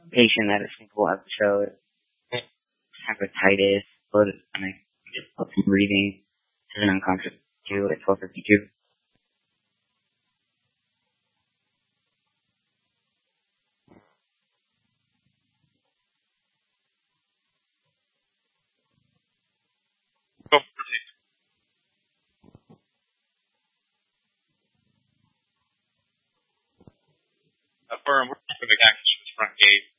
patient at a single episode, hepatitis, blood stomach, difficulty breathing, is an unconscious too at 12:52. Go for it. Affirm, we're keeping the access to the front gate.